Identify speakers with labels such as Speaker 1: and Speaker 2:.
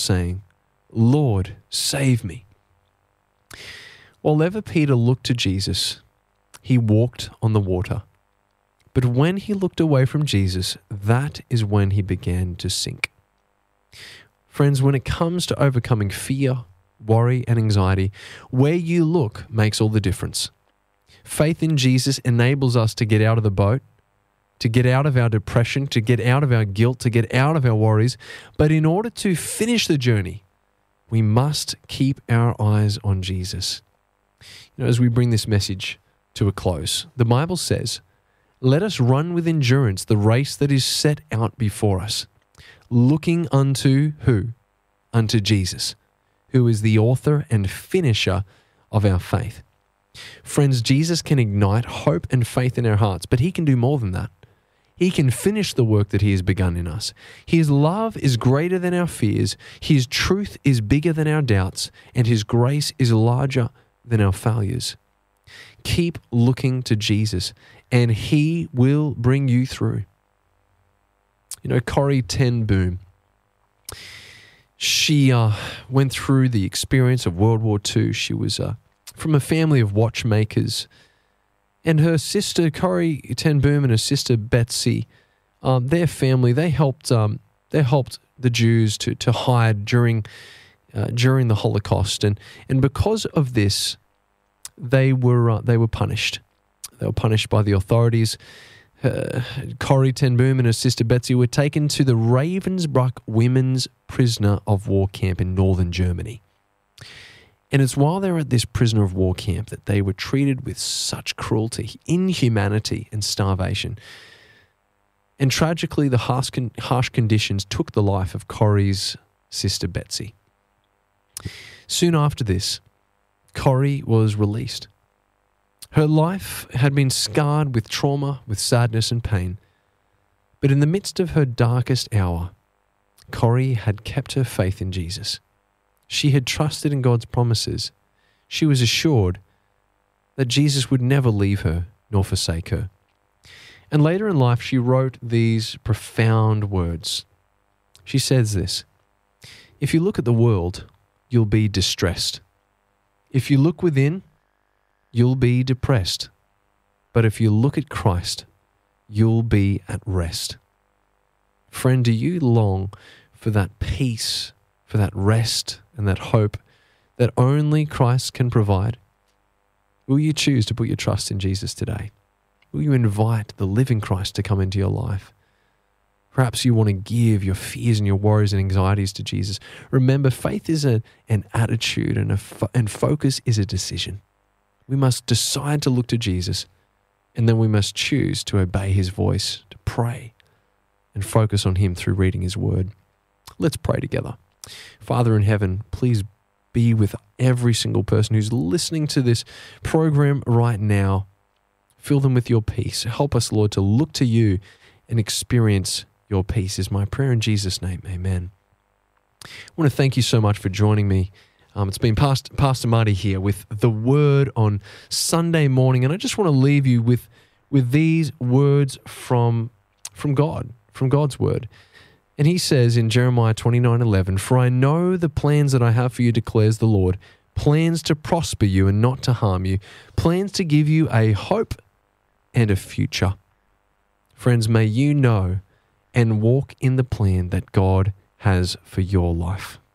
Speaker 1: saying, "Lord, save me." While ever Peter looked to Jesus, he walked on the water. But when he looked away from Jesus, that is when he began to sink. Friends, when it comes to overcoming fear, worry, and anxiety, where you look makes all the difference. Faith in Jesus enables us to get out of the boat, to get out of our depression, to get out of our guilt, to get out of our worries. But in order to finish the journey, we must keep our eyes on Jesus. As we bring this message to a close, the Bible says, "Let us run with endurance the race that is set out before us, looking unto" who? Unto Jesus, who is the author and finisher of our faith. Friends, Jesus can ignite hope and faith in our hearts, but he can do more than that. He can finish the work that he has begun in us. His love is greater than our fears. His truth is bigger than our doubts, and his grace is larger than our failures. Keep looking to Jesus, and he will bring you through. Corrie ten Boom, she went through the experience of World War II. She was from a family of watchmakers, and her sister Corrie ten Boom and her sister Betsy, their family, they helped the Jews to hide during the Holocaust, and because of this, they were punished. They were punished by the authorities. Corrie ten Boom and her sister Betsy were taken to the Ravensbrück Women's Prisoner of War Camp in northern Germany. And it's while they were at this prisoner of war camp that they were treated with such cruelty, inhumanity, and starvation. And tragically, the harsh conditions took the life of Corrie's sister Betsy. Soon after this, Corrie was released. Her life had been scarred with trauma, with sadness and pain. But in the midst of her darkest hour, Corrie had kept her faith in Jesus. She had trusted in God's promises. She was assured that Jesus would never leave her nor forsake her. And later in life, she wrote these profound words. She says this, "If you look at the world, you'll be distressed. If you look within, you'll be depressed. But if you look at Christ, you'll be at rest." Friend, do you long for that peace, for that rest and that hope that only Christ can provide? Will you choose to put your trust in Jesus today? Will you invite the living Christ to come into your life? Perhaps you want to give your fears and your worries and anxieties to Jesus. Remember, faith is an attitude, and focus is a decision. We must decide to look to Jesus, and then we must choose to obey his voice, to pray, and focus on him through reading his word. Let's pray together. Father in heaven, please be with every single person who's listening to this program right now. Fill them with your peace. Help us, Lord, to look to you and experience your peace is my prayer in Jesus' name. Amen. I want to thank you so much for joining me. It's been Pastor Marty here with the Word on Sunday morning, and I just want to leave you with these words from God, from God's Word. And he says in Jeremiah 29:11, "For I know the plans that I have for you, declares the Lord, plans to prosper you and not to harm you, plans to give you a hope and a future." Friends, may you know and walk in the plan that God has for your life.